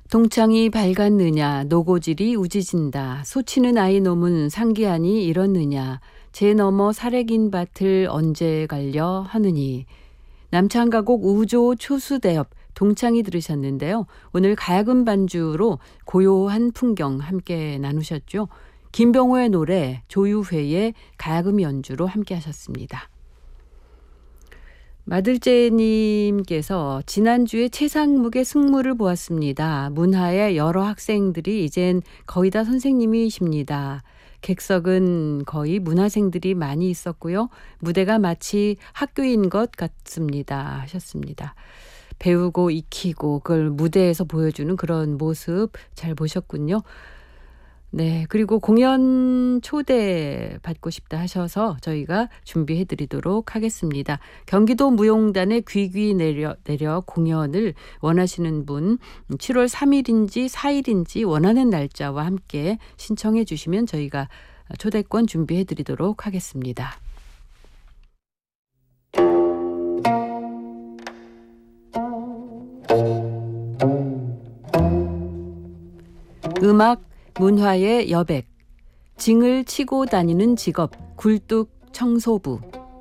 동창이 밝았느냐 노고질이 우지진다. 소치는 아이 놈은 상기하니 이렇느냐. 제 너머 사래긴 밭을 언제 갈려 하느니. 남창가곡 우조 초수대엽 동창이 들으셨는데요. 오늘 가야금 반주로 고요한 풍경 함께 나누셨죠. 김병호의 노래 조유회의 가야금 연주로 함께 하셨습니다. 마들제님께서 지난주에 최상목의 승무를 보았습니다. 문하의 여러 학생들이 이젠 거의 다 선생님이십니다. 객석은 거의 문화생들이 많이 있었고요. 무대가 마치 학교인 것 같습니다. 하셨습니다. 배우고 익히고 그걸 무대에서 보여주는 그런 모습 잘 보셨군요. 네, 그리고 공연 초대 받고 싶다 하셔서 저희가 준비해 드리도록 하겠습니다. 경기도 무용단의 귀귀 내려 공연을 원하시는 분 7월 3일인지 4일인지 원하는 날짜와 함께 신청해 주시면 저희가 초대권 준비해 드리도록 하겠습니다. 음악 문화의 여백, 징을 치고 다니는 직업, 굴뚝 청소부.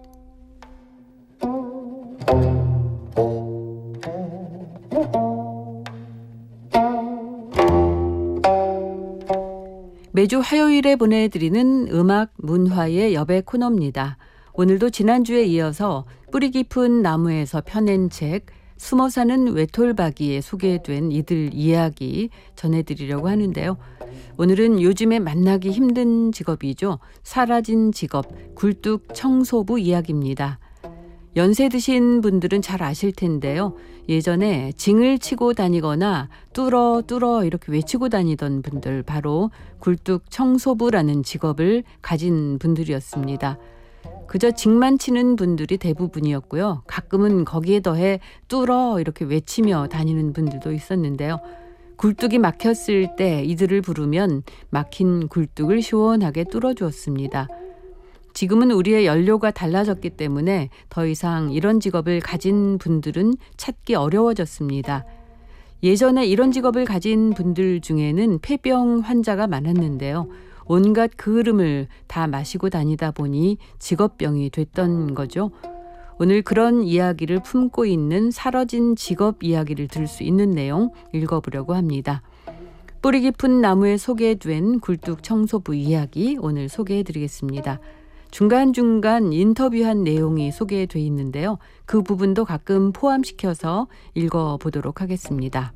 매주 화요일에 보내드리는 음악 문화의 여백 코너입니다. 오늘도 지난주에 이어서 뿌리 깊은 나무에서 펴낸 책, 숨어 사는 외톨박이에 소개된 이들 이야기 전해드리려고 하는데요. 오늘은 요즘에 만나기 힘든 직업이죠. 사라진 직업, 굴뚝 청소부 이야기입니다. 연세 드신 분들은 잘 아실 텐데요. 예전에 징을 치고 다니거나 뚫어 이렇게 외치고 다니던 분들, 바로 굴뚝 청소부라는 직업을 가진 분들이었습니다. 그저 징만 치는 분들이 대부분이었고요. 가끔은 거기에 더해 뚫어 이렇게 외치며 다니는 분들도 있었는데요. 굴뚝이 막혔을 때 이들을 부르면 막힌 굴뚝을 시원하게 뚫어주었습니다. 지금은 우리의 연료가 달라졌기 때문에 더 이상 이런 직업을 가진 분들은 찾기 어려워졌습니다. 예전에 이런 직업을 가진 분들 중에는 폐병 환자가 많았는데요. 온갖 그을음을 다 마시고 다니다 보니 직업병이 됐던 거죠. 오늘 그런 이야기를 품고 있는 사라진 직업 이야기를 들을 수 있는 내용 읽어보려고 합니다. 뿌리 깊은 나무에 소개된 굴뚝 청소부 이야기 오늘 소개해드리겠습니다. 중간중간 인터뷰한 내용이 소개돼 있는데요. 그 부분도 가끔 포함시켜서 읽어보도록 하겠습니다.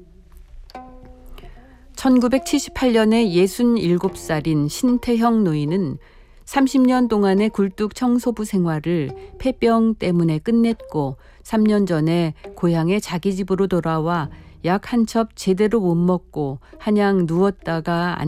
1978년에 67살인 신태형 노인은 30년 동안의 굴뚝 청소부 생활을 폐병 때문에 끝냈고 3년 전에 고향에 자기 집으로 돌아와 약 한 첩 제대로 못 먹고 한양 누웠다가